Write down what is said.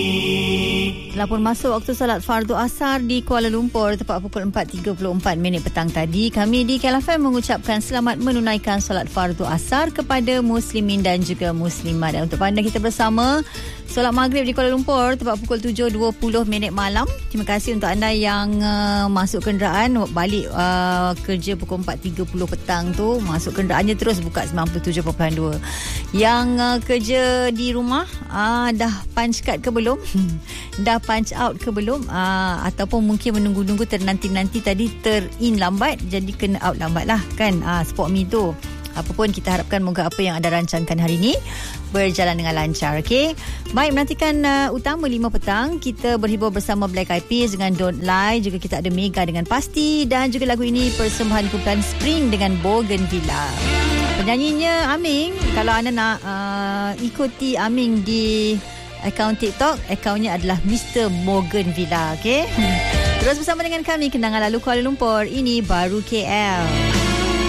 Telah pun masuk waktu solat fardu asar di Kuala Lumpur tepat pukul 4.34 petang tadi. Kami di KLFM mengucapkan selamat menunaikan solat fardu asar kepada muslimin dan juga muslimat. Dan untuk anda kita bersama solat maghrib di Kuala Lumpur tepat pukul 7.20 malam. Terima kasih untuk anda yang masuk kenderaan balik kerja pukul 4.30 petang tu. Masuk kenderaannya terus buka 97.2. Yang kerja di rumah dah punch card ke belum? Dah punch out ke belum? Ataupun mungkin menunggu-nunggu ternanti-nanti tadi ter-in lambat, jadi kena out lambat lah kan. Spot me tu. Apapun kita harapkan moga apa yang anda rancangkan hari ini berjalan dengan lancar. Okay? Baik, menantikan utama 5 petang kita berhibur bersama Black Eyed Peas dengan Don't Lie. Juga kita ada Mega dengan Pasti. Dan juga lagu ini persembahan kumpulan Spring dengan Bougainvillea. Penyanyinya Aming. Kalau anda nak ikuti Aming di akaun TikTok, akaunnya adalah Mr. Bougainvillea. Okay? Terus bersama dengan kami, kenangan lalu Kuala Lumpur. Ini baru KL.